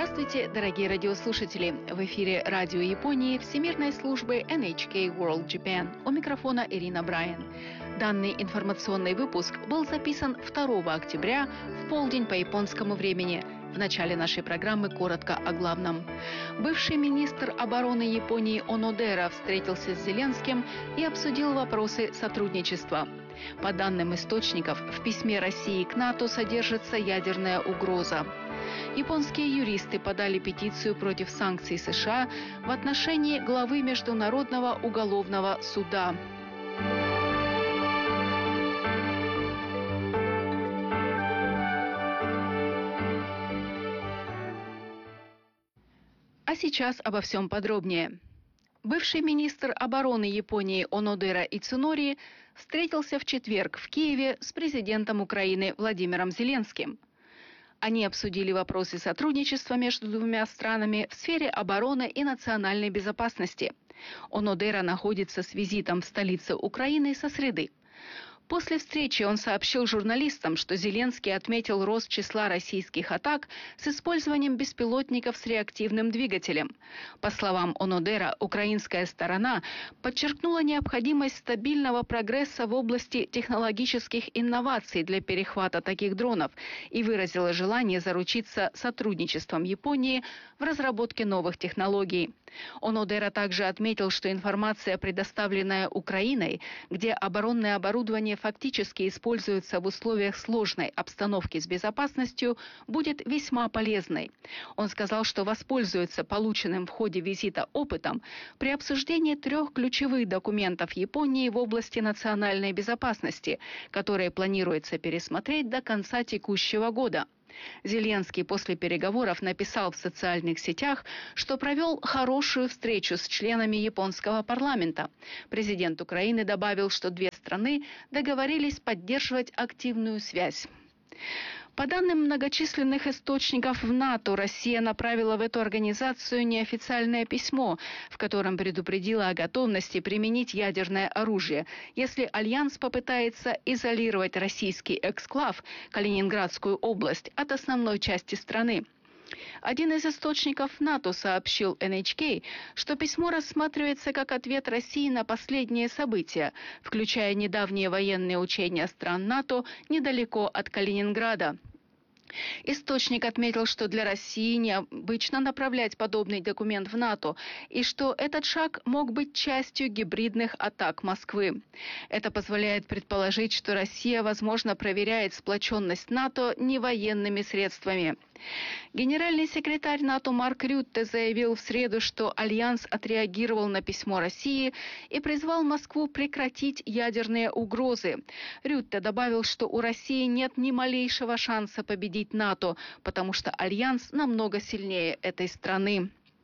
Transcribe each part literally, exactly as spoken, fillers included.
Здравствуйте, дорогие радиослушатели! В эфире Радио Японии Всемирной службы эн эйч кей World Japan. У микрофона Ирина Брайан. Данный информационный выпуск был записан второго октября в полдень по японскому времени. В начале нашей программы коротко о главном. Бывший министр обороны Японии Онодера встретился с Зеленским и обсудил вопросы сотрудничества. По данным источников, в письме России к НАТО содержится ядерная угроза. Японские юристы подали петицию против санкций США в отношении главы Международного уголовного суда. А сейчас обо всем подробнее. Бывший министр обороны Японии Онодера Ицунори встретился в четверг в Киеве с президентом Украины Владимиром Зеленским. Они обсудили вопросы сотрудничества между двумя странами в сфере обороны и национальной безопасности. Онодера находится с визитом в столице Украины со среды. После встречи он сообщил журналистам, что Зеленский отметил рост числа российских атак с использованием беспилотников с реактивным двигателем. По словам Онодера, украинская сторона подчеркнула необходимость стабильного прогресса в области технологических инноваций для перехвата таких дронов и выразила желание заручиться сотрудничеством Японии в разработке новых технологий. Онодера также отметил, что информация, предоставленная Украиной, где оборонное оборудование фактически используется в условиях сложной обстановки с безопасностью, будет весьма полезной. Он сказал, что воспользуется полученным в ходе визита опытом при обсуждении трех ключевых документов Японии в области национальной безопасности, которые планируется пересмотреть до конца текущего года. Зеленский после переговоров написал в социальных сетях, что провел хорошую встречу с членами японского парламента. Президент Украины добавил, что две страны договорились поддерживать активную связь. По данным многочисленных источников в НАТО, Россия направила в эту организацию неофициальное письмо, в котором предупредила о готовности применить ядерное оружие, если Альянс попытается изолировать российский эксклав, Калининградскую область, от основной части страны. Один из источников НАТО сообщил эн эйч кей, что письмо рассматривается как ответ России на последние события, включая недавние военные учения стран НАТО недалеко от Калининграда. Источник отметил, что для России необычно направлять подобный документ в НАТО и что этот шаг мог быть частью гибридных атак Москвы. Это позволяет предположить, что Россия, возможно, проверяет сплоченность НАТО не военными средствами. Генеральный секретарь НАТО Марк Рютте заявил в среду, что Альянс отреагировал на письмо России и призвал Москву прекратить ядерные угрозы. Рютте добавил, что у России нет ни малейшего шанса победить НАТО, потому что Альянс намного сильнее этой страны.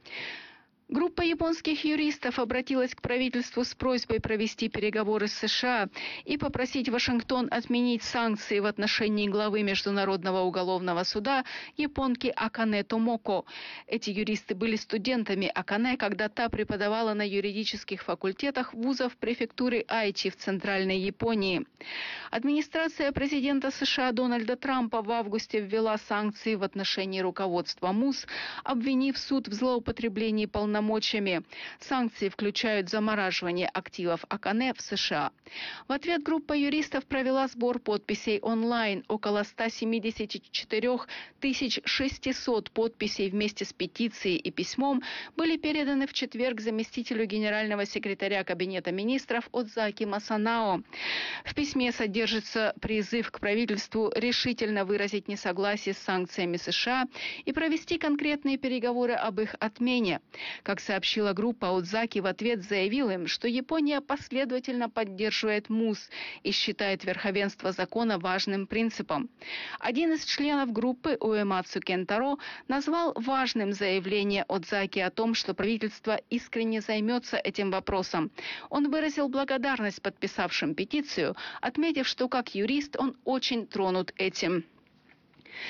Группа японских юристов обратилась к правительству с просьбой провести переговоры с США и попросить Вашингтон отменить санкции в отношении главы Международного уголовного суда японки Акане Томоко. Эти юристы были студентами Акане, когда та преподавала на юридических факультетах вузов префектуры Айчи в Центральной Японии. Администрация президента США Дональда Трампа в августе ввела санкции в отношении руководства МУС, обвинив суд в злоупотреблении полномочий. Санкции включают замораживание активов Акане в США. В ответ группа юристов провела сбор подписей онлайн. Около ста семидесяти четырёх тысяч шестисот подписей вместе с петицией и письмом были переданы в четверг заместителю генерального секретаря Кабинета министров Одзаки Масанао. В письме содержится призыв к правительству решительно выразить несогласие с санкциями США и провести конкретные переговоры об их отмене. Как сообщила группа, Одзаки в ответ заявил им, что Япония последовательно поддерживает МУС и считает верховенство закона важным принципом. Один из членов группы, Уэмацу Кентаро, назвал важным заявление Одзаки о том, что правительство искренне займется этим вопросом. Он выразил благодарность подписавшим петицию, отметив, что как юрист он очень тронут этим.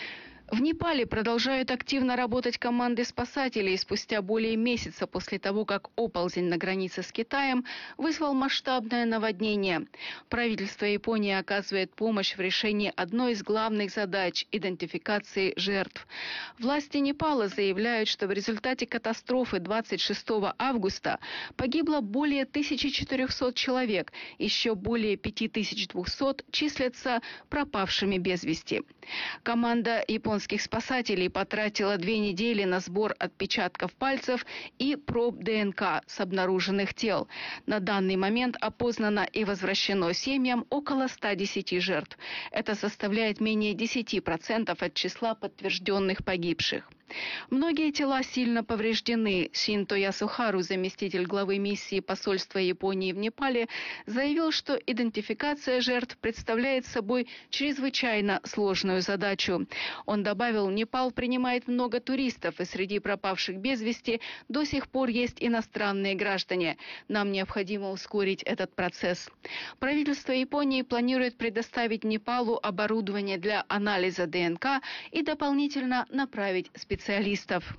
В Непале продолжают активно работать команды спасателей спустя более месяца после того, как оползень на границе с Китаем вызвал масштабное наводнение. Правительство Японии оказывает помощь в решении одной из главных задач – идентификации жертв. Власти Непала заявляют, что в результате катастрофы двадцать шестого августа погибло более тысячи четырёхсот человек, еще более пяти тысяч двухсот числятся пропавшими без вести. Команда японских спасателей потратила две недели на сбор отпечатков пальцев и проб ДНК с обнаруженных тел. На данный момент опознано и возвращено семьям около ста десяти жертв. Это составляет менее десяти процентов от числа подтвержденных погибших. Многие тела сильно повреждены. Шинто Ясухару, заместитель главы миссии посольства Японии в Непале, заявил, что идентификация жертв представляет собой чрезвычайно сложную задачу. Он добавил, Непал принимает много туристов, и среди пропавших без вести до сих пор есть иностранные граждане. Нам необходимо ускорить этот процесс. Правительство Японии планирует предоставить Непалу оборудование для анализа ДНК и дополнительно направить специалистов. специалистов.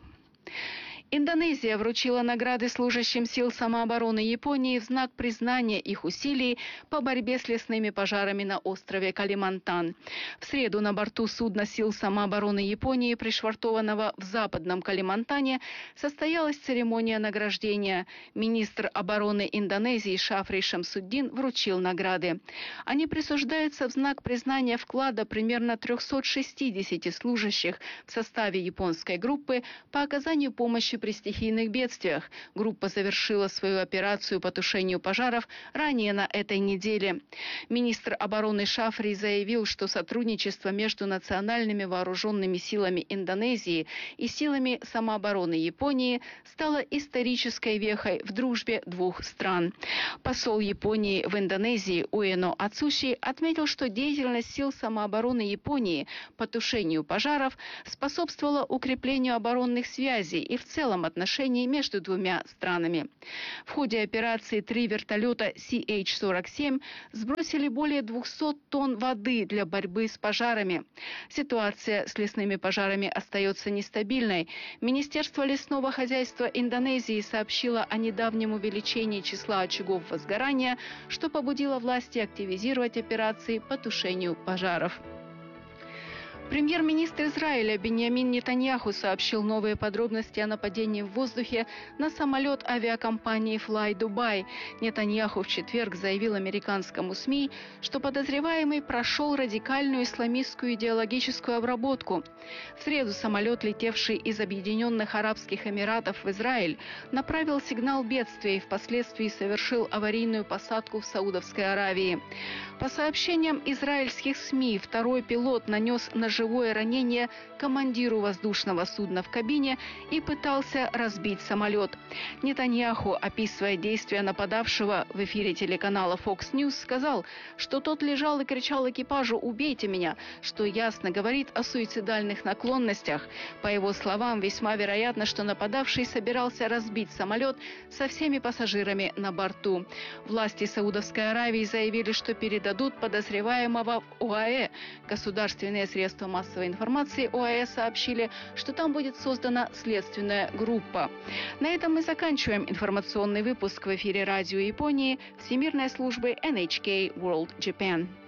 Индонезия вручила награды служащим сил самообороны Японии в знак признания их усилий по борьбе с лесными пожарами на острове Калимантан. В среду на борту судна сил самообороны Японии, пришвартованного в западном Калимантане, состоялась церемония награждения. Министр обороны Индонезии Шафри Шамсуддин вручил награды. Они присуждаются в знак признания вклада примерно трёхсот шестидесяти служащих в составе японской группы по оказанию помощи при стихийных бедствиях. Группа завершила свою операцию по тушению пожаров ранее на этой неделе. Министр обороны Шафри заявил, что сотрудничество между национальными вооруженными силами Индонезии и силами самообороны Японии стало исторической вехой в дружбе двух стран. Посол Японии в Индонезии Уэно Ацуши отметил, что деятельность сил самообороны Японии по тушению пожаров способствовала укреплению оборонных связей и в целом отношений между двумя странами. В ходе операции три вертолета Си Эйч сорок семь сбросили более двухсот тонн воды для борьбы с пожарами. Ситуация с лесными пожарами остается нестабильной. Министерство лесного хозяйства Индонезии сообщило о недавнем увеличении числа очагов возгорания, что побудило власти активизировать операции по тушению пожаров. Премьер-министр Израиля Биньямин Нетаньяху сообщил новые подробности о нападении в воздухе на самолет авиакомпании Fly Dubai. Нетаньяху в четверг заявил американскому СМИ, что подозреваемый прошел радикальную исламистскую идеологическую обработку. В среду самолет, летевший из Объединенных Арабских Эмиратов в Израиль, направил сигнал бедствия и впоследствии совершил аварийную посадку в Саудовской Аравии. По сообщениям израильских СМИ, второй пилот нанес ножевое ранение командиру воздушного судна в кабине и пытался разбить самолет. Нетаньяху, описывая действия нападавшего в эфире телеканала Fox News, сказал, что тот лежал и кричал экипажу «Убейте меня», что ясно говорит о суицидальных наклонностях. По его словам, весьма вероятно, что нападавший собирался разбить самолет со всеми пассажирами на борту. Власти Саудовской Аравии заявили, что передадут подозреваемого в ОАЭ. Государственные средства массовой информации ОАЭ сообщили, что там будет создана следственная группа. На этом мы заканчиваем информационный выпуск в эфире радио Японии Всемирной службы эн эйч кей World Japan.